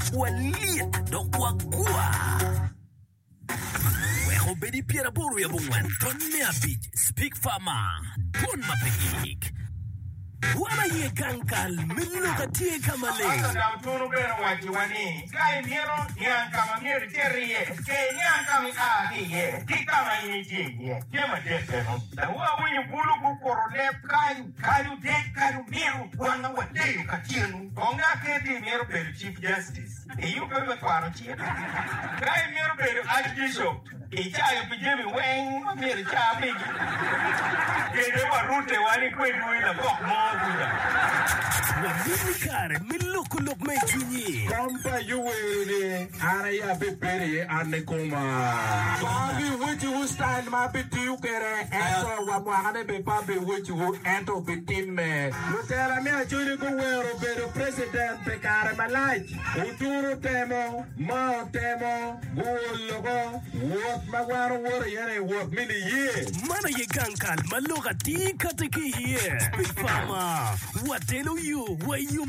waliet dok wakwa. Weho bedi piera boru ya bungwan, ton mea beach, speak farmer, don mapekik. Wana ye kankal, milo katie kamale. Asa da utunu bero wajiwani. Kai miro, nyan kama miri teriye. Ke nyan kama ahiye. Tika ma initiye. Kema jese no. Da huwa winyu bulu kukorole kayu dek kayu miru. Wana wadeyu kachinu. Konga keti miro bero Chief Justice. Iyo kama kwaro chie. Kai miro bero Archbishop. Ichayo pijemi weng miri cha pigi. Kede warute wani kwetu ila kok mo. Wamini kare milukuluk mechunyi. Kampa yuwere araya bepere anekoma. Bangi wuchi wu style ma biti yukere ento wa mwagane bepa be wuchi wu ento bitime. Lutera mi achuri kuwero bero president pekare malaji. Uturu temo, mao temo, guologo, wot magwaro wore yene wot mini ye. Mana ye kankal maluka tika teki ye. Speak farmer. What tell you? Where you